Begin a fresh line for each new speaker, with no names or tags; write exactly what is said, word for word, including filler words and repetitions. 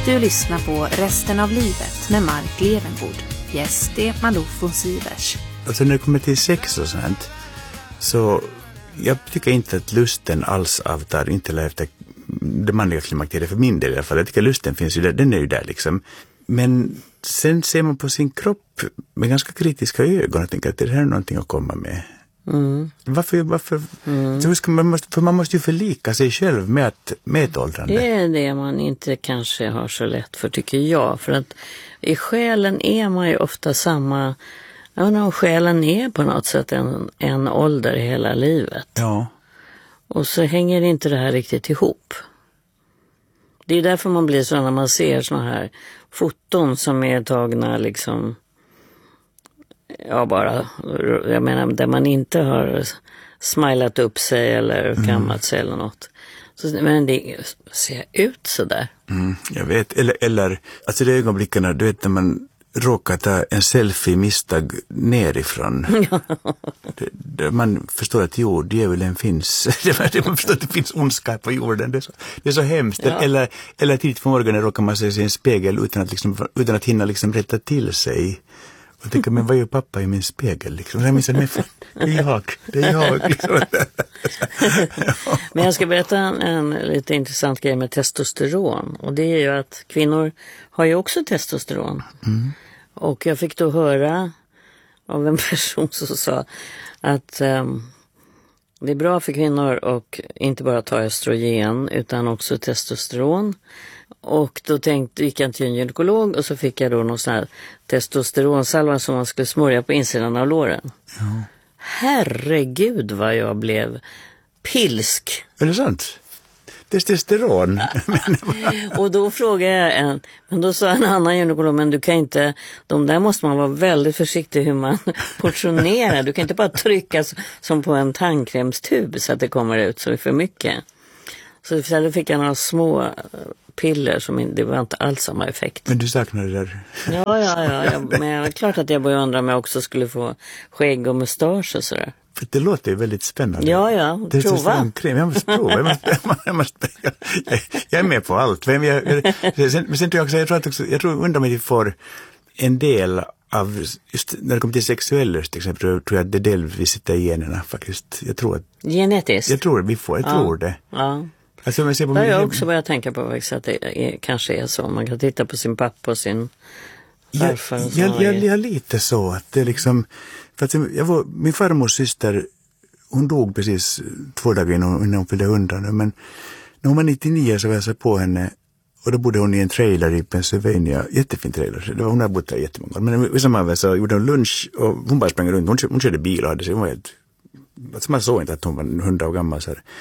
Du lyssnar på Resten av livet med Mark Levengood. Gäst är Malou von Sivers.
Alltså när det kommer till sex och sånt, så jag tycker inte att lusten alls avtar, inte eller efter det manliga klimakteriet för min del i alla fall. Jag tycker lusten finns ju där, den är ju där liksom. Men sen ser man på sin kropp med ganska kritiska ögon och tänker att det här är någonting att komma med.
Mm.
Varför? varför
Mm.
så hur ska man, måste, för man måste ju förlika sig själv med, att, med ett åldrande.
Det är det man inte kanske har så lätt för, tycker jag. För att i själen är man ju ofta samma... Jag undrar om själen är på något sätt en, en ålder hela livet.
Ja.
Och så hänger inte det här riktigt ihop. Det är därför man blir så när man ser såna här foton som är tagna liksom... Ja, bara... Jag menar, där man inte har smilat upp sig eller kammat mm. sig eller något. Så, men det ser ut så där.
Mm, jag vet. Eller, eller alltså det ögonblickarna, du vet när man råkar ta en selfie misstag nerifrån.
Ja.
Det, det, man förstår att jord, djävulen finns. Man förstår att det finns ondska på jorden. Det är så, det är så hemskt. Ja. Eller, eller tidigt på morgonen råkar man se sig i en spegel utan att, liksom, utan att hinna liksom rätta till sig. Och tänker, men vad gör pappa i min spegel? Liksom? Jag minns att det är jag. Det är jag. Liksom.
Ja. Men jag ska berätta en, en lite intressant grej med testosteron. Och det är ju att kvinnor har ju också testosteron. Mm. Och jag fick då höra av en person som sa att um, det är bra för kvinnor och inte bara ta östrogen utan också testosteron. Och då tänkte, gick jag till en gynekolog och så fick jag då någon sån här testosteronsalva som man skulle smörja på insidan av låren.
Ja.
Herregud vad jag blev pilsk.
Är det sant? Testosteron.
Och då frågade jag en, men då sa en annan gynekolog, men du kan inte, de där måste man vara väldigt försiktig hur man portionerar. Du kan inte bara trycka som på en tandkrämstub så att det kommer ut så för mycket. Så istället fick jag några små piller som det var inte alls samma effekt.
Men du saknar det där.
Ja, ja, ja. Jag, men jag, klart att jag började undra om jag också skulle få skägg och mustasch och sådär.
För det låter ju väldigt spännande.
Ja, ja.
Det
prova.
Jag måste prova. Jag, måste, jag, måste, jag, jag är med på allt. Men jag, jag, sen, men sen tror jag också, jag tror att också, jag tror undrar om vi får en del av, just när det kommer till sexuell lust till exempel, tror jag att det delvis sitter i generna faktiskt. Jag tror att...
Genetiskt?
Jag tror att vi får, jag
ja.
tror det.
Ja.
Alltså, jag ser på
det har jag
min...
också börjat tänka på faktiskt, att det är, kanske är så. Man kan titta på sin pappa och sin farfar.
Jag,
och
jag, jag, jag lite så att det liksom, för att jag var, min farmors syster, hon dog precis två dagar innan, innan hon fyllde hundra nu, men när hon var nittionio så var jag så på henne och då bodde hon i en trailer i Pennsylvania, jättefin trailer, det var, hon hade bott där jättemånga år, men i samma vecka så gjorde hon lunch och hon bara sprang runt, hon, hon körde bil och hade sig, hon var helt, alltså man såg inte att hon var hundra år gammal så här.